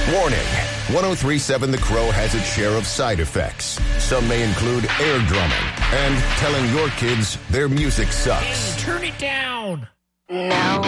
Warning, 103.7 The Crow has its share of side effects. Some may include air drumming and telling your kids their music sucks. Hey, turn it down. No.